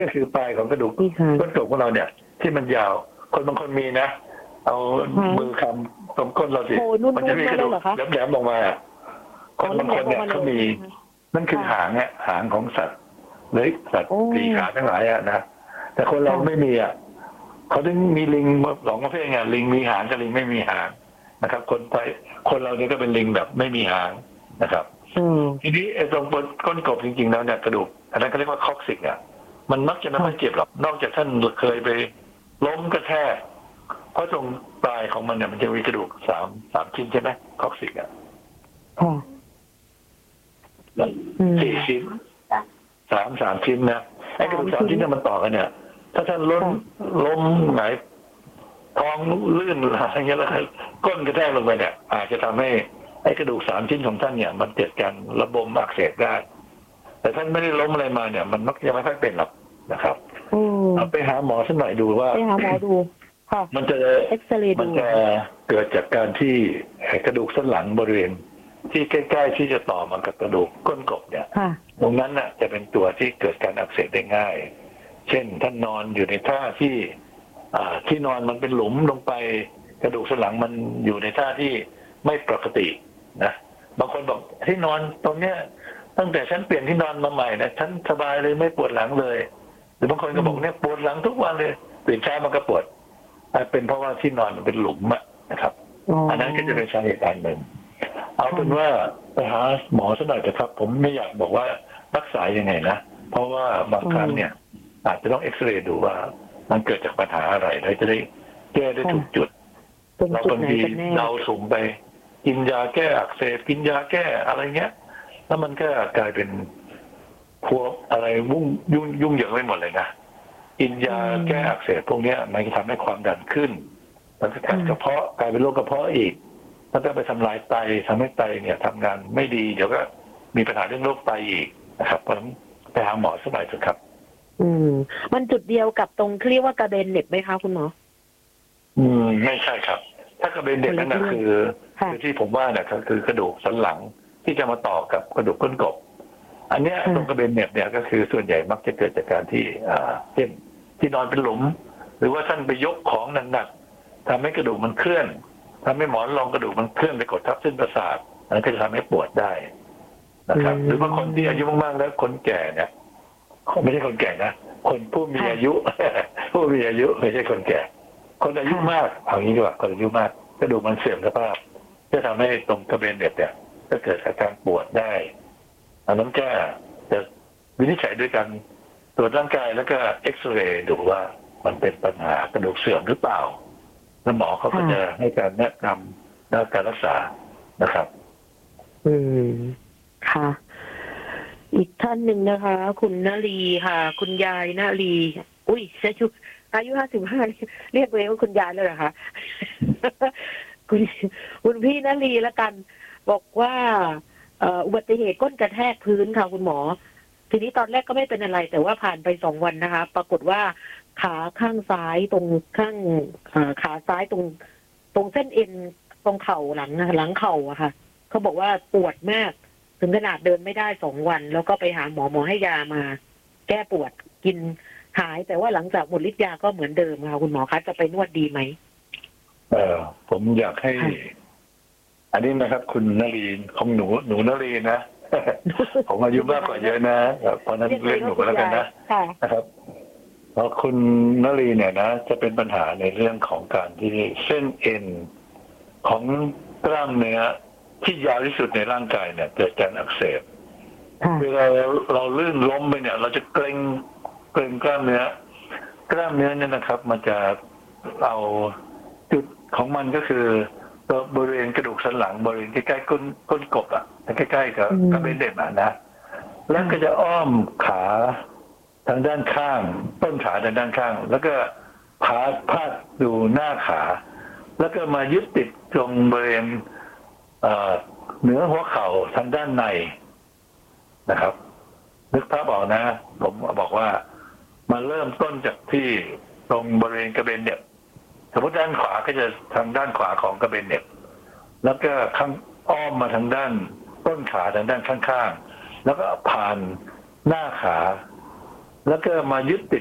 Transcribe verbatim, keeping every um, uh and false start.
ก็คือปลายของกระดูกก้นกบของเราเนี่ยที่มันยาวคนบางคนมีนะเอามือคำตรงก้นเราสิมันจะมีกระดูกแหลมๆลงมาคนบางคนเนี่ยเขามีนั่นคือหางเนี่ยหางของสัตว์หรือสัตว์สี่ขาทั้งหลายอ่ะนะแต่คนเราไม่มีอ่ะเขาถึงมีลิงสองประเภทไงลิงมีหางกับลิงไม่มีหางนะครับคนไทยคนเราเนี่ยก็เป็นลิงแบบไม่มีหางนะครับทีนี้ไอ้ตรงบนก้นกบจริงๆแล้วเนี่ยกระดูกอันนั้นเขาเรียกว่าคอกซิกอ่ะมันมักจะไม่ค่อยเจ็บหรอกนอกจากท่านเคยไปล้มกระแทกเพราะตรงปลายของมันเนี่ยมันจะมีกระดูกสามสามชิ้นใช่ไหมคอกซิกอ่ะสี่ชิ้นสามสามชิ้นนะไอ้กระดูกสามชิ้นเนี่ยมันต่อกันเนี่ยถ้าท่านล้มล้มไหนท้องลื่นอะไรเงี้ยแล้วก้นกระแทกลงไปเนี่ยอาจจะทำให้ไอ้กระดูกสามชิ้นของท่านเนี่ยมันเกิดการระบมอักเสบได้แต่ท่านไม่ได้ล้มอะไรมาเนี่ยมันมักจะไม่ค่อยเป็นหรอกนะครับเอาไปหาหมอสักหน่อยดูว่าไปหาหมอดูค่ะมันจะมันจะเกิดจากการที่กระดูกสันหลังบริเวณที่ใกล้ๆที่จะต่อมากับกระดูกก้นกบเนี่ยตรงนั้นน่ะจะเป็นตัวที่เกิดการอักเสบได้ง่ายเช่นท่านนอนอยู่ในท่าที่ที่นอนมันเป็นหลุมลงไปกระดูกสันหลังมันอยู่ในท่าที่ไม่ปกตินะบางคนบอกที่นอนตรงเนี้ยตั้งแต่ฉันเปลี่ยนที่นอนมาใหม่นะฉันสบายเลยไม่ปวดหลังเลยหรือบางคนก็บอกเนี่ยปวดหลังทุกวันเลยตื่นเช้ามันก็ปวดเป็นเพราะว่าที่นอนมันเป็นหลุมนะครับอันนั้นก็จะเป็นสาเหตุอันหนึ่งเอาเป็นว่าไปหาหมอสักหน่อยเถอะครับผมไม่อยากบอกว่ารักษายังไงนะเพราะว่าบางครั้งเนี่ยอาจจะต้องเอ็กซเรย์ดูว่ามันเกิดจากปัญหาอะไรเราจะได้แก้ได้ถูกจุดเราบางทีเราสูงไปกินยาแก้อักเสบกินยาแก้อะไรเงี้ยแล้วมันก็กลายเป็นพวกอะไรวุ่งยุ่งยุ่งเหยิงไปหมดเลยนะกินยาแก้อักเสบพวกนี้มันจะทำให้ความดันขึ้นมันจะกัดกระเพาะกลายเป็นโรคกระเพาะอีกแล้วก็ไปทำลายไตทำให้ไตเนี่ยทำงานไม่ดีเดี๋ยวก็มีปัญหาเรื่องโรคไตอีกนะครับเพราะฉะนั้นไปหาหมอสักหน่อยเถอะครับอืมมันจุดเดียวกับตรงเรียกว่ากระเบนเหน็บไหมคะคุณหมออืมไม่ใช่ครับถ้ากระเบนเหน็บนั่นนะคือคือที่ผมว่าเนี่ยก็คือกระดูกสันหลังที่จะมาต่อกับกระดูกก้นกบอันเนี้ยตรงกระเบนเหน็บเนี่ยก็คือส่วนใหญ่มักจะเกิดจากการที่อ่าเช่นที่นอนเป็นหลุมหรือว่าท่านไปยกของหนักๆทำให้กระดูกมันเคลื่อนทำให้หมอนรองกระดูกมันเคลื่อนไปกดทับเส้นประสาทอันนั้นก็จะทำให้ปวดได้นะครับหรือบางคนที่อายุมากๆแล้วคนแก่เนี่ยไม่ใช่คนแก่นะคนผู้มีอายุผู้มีอายุไม่ใช่คนแก่คนอายุมากเอางี้ดีกว่าคนอายุมากกระดูกมันเสื่อมสภาพจะทำให้ตรงกระเบนเหน็บเนี่ยก็เกิดอาการปวดได้อันนั้นก็จะวินิจฉัยด้วยกันตรวจร่างกายแล้วก็เอ็กซเรย์ดูว่ามันเป็นปัญหากระดูกเสื่อมหรือเปล่าแล้วหมอเขาก็จะให้การแนะนำด้านการรักษานะครับอืมค่ะอีกท่านหนึ่งนะคะ คุณนลีค่ะคุณยายนลีอุ้ยอายุอายุห้าสิบห้าเรียกตัวเองว่าคุณยายเลยเหรอคะ คุณคุณพี่นลีละกันบอกว่าอุบัติเหตุก้นกระแทกพื้นค่ะคุณหมอทีนี้ตอนแรกก็ไม่เป็นอะไรแต่ว่าผ่านไปสองวันนะคะ ปรากฏว่าขาข้างซ้ายตรงข้างขาซ้ายตรงตรงเส้นเอ็นตรงเข่าหลังหลังเข่าอะค่ะเขาบอกว่าปวดมากถึงขนาดเดินไม่ได้สองวันแล้วก็ไปหาหมอหมอให้ยามาแก้ปวดกินหายแต่ว่าหลังจากหมดฤทธิ์ยาก็เหมือนเดิมค่ะคุณหมอคะจะไปนวดดีไหมเออผมอยากให้อันนี้นะครับคุณนลีนของหนูหนูนลีนะผมอายุมากกว่าเยอะนะเพราะนั้นเรียกหนูแล้วกันนะนะครับเพราะคุณนลีเนี่ยนะจะเป็นปัญหาในเรื่องของการที่เส้นเอ็นของกล้ามเนื้อที่ยาวที่สุดในร่างกายเนี่ยเกิดการอักเสบเวลาเราลื่นล้มไปเนี่ยเราจะเกร็งเกร็งกล้ามเนื้อกล้ามเนื้อเนี่ยนะครับมันจะเอาจุดของมันก็คือบริเวณกระดูกสันหลังบริเวณใกล้ๆก้นก้นกบอ่ะใกล้ๆกับกระเบนเหน็บอ่ะนะแล้วก็จะอ้อมขาทางด้านข้างต้นขาทางด้านข้างแล้วก็พาดพาดดูหน้าขาแล้วก็มายึดติดตรงบริเวณเหนือหัวเข่าทางด้านในนะครับนึกภาพออกนะผมบอกว่ามาเริ่มต้นจากที่ตรงบริเวณกระเบนเหน็บสมมติด้านขวาก็จะทางด้านขวาของกระเบนเหน็บแล้วก็ข้างอ้อมมาทางด้านต้นขาทางด้านข้างๆแล้วก็ผ่านหน้าขาแล้วก็มายึดติด